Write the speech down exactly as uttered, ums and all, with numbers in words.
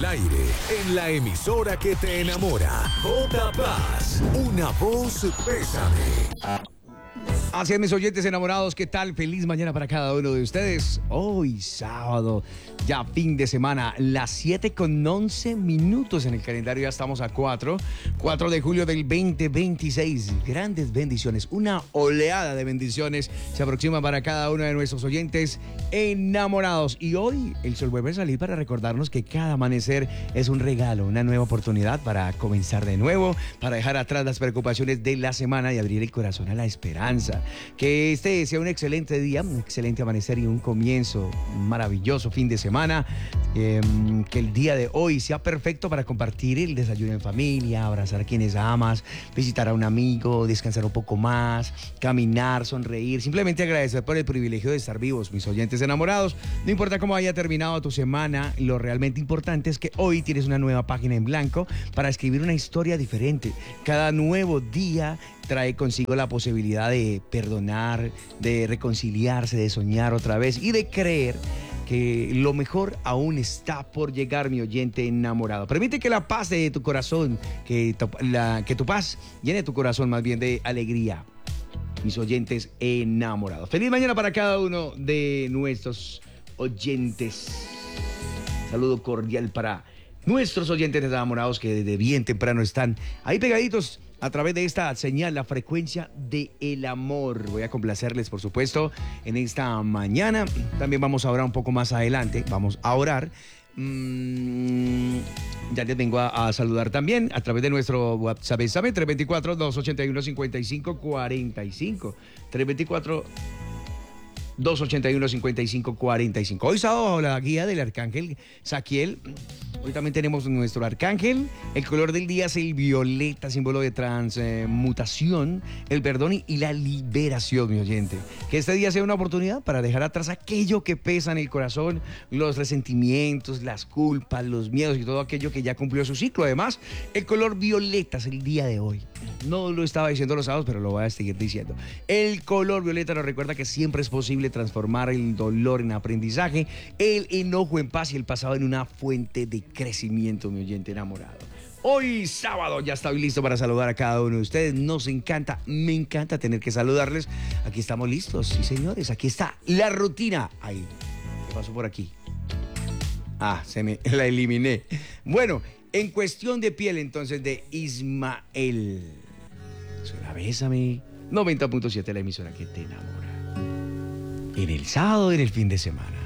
al aire, en la emisora que te enamora. J Paz, una voz Bésame. Así es, mis oyentes enamorados, ¿qué tal? Feliz mañana para cada uno de ustedes. Hoy sábado, ya fin de semana, las siete con once minutos en el calendario, ya estamos a cuatro de julio del veinte veintiséis. Grandes bendiciones, una oleada de bendiciones se aproxima para cada uno de nuestros oyentes enamorados. Y hoy el sol vuelve a salir para recordarnos que cada amanecer es un regalo, una nueva oportunidad para comenzar de nuevo, para dejar atrás las preocupaciones de la semana y abrir el corazón a la esperanza. Que este sea un excelente día, un excelente amanecer y un comienzo, un maravilloso fin de semana. Eh, que el día de hoy sea perfecto para compartir el desayuno en familia, abrazar a quienes amas, visitar a un amigo, descansar un poco más, caminar, sonreír, simplemente agradecer por el privilegio de estar vivos, mis oyentes enamorados. No importa cómo haya terminado tu semana, lo realmente importante es que hoy tienes una nueva página en blanco para escribir una historia diferente. Cada nuevo día trae consigo la posibilidad de perdonar, de reconciliarse, de soñar otra vez y de creer que lo mejor aún está por llegar, mi oyente enamorado. Permite que la paz de tu corazón, que tu, la, que tu paz llene tu corazón más bien de alegría, mis oyentes enamorados. Feliz mañana para cada uno de nuestros oyentes. Saludo cordial para nuestros oyentes enamorados que desde bien temprano están ahí pegaditos a través de esta señal, la frecuencia del amor. Voy a complacerles, por supuesto, en esta mañana. También vamos a orar un poco más adelante. Vamos a orar. Mm, ya les vengo a, a saludar también a través de nuestro WhatsApp. tres dos cuatro, dos ocho uno, cinco cinco cuatro cinco. tres dos cuatro, dos ocho uno, cinco cinco cuatro cinco. Hoy sábado la guía del arcángel Saquiel. Hoy también tenemos nuestro arcángel. El color del día es el violeta, símbolo de transmutación, el perdón y la liberación, mi oyente. Que este día sea una oportunidad para dejar atrás aquello que pesa en el corazón, los resentimientos, las culpas, los miedos y todo aquello que ya cumplió su ciclo. Además, el color violeta es el día de hoy. No lo estaba diciendo los sábados, pero lo voy a seguir diciendo. El color violeta nos recuerda que siempre es posible transformar el dolor en aprendizaje, el enojo en paz y el pasado en una fuente de crecimiento, mi oyente enamorado. Hoy sábado ya estoy listo para saludar a cada uno de ustedes. Nos encanta, me encanta tener que saludarles. Aquí estamos listos, sí señores, aquí está la rutina. Ahí, ¿qué pasó por aquí? Ah, se me la eliminé. Bueno, en cuestión de piel entonces de Ismael. Suena Bésame, noventa punto siete, la emisora que te enamora. En el sábado, en el fin de semana.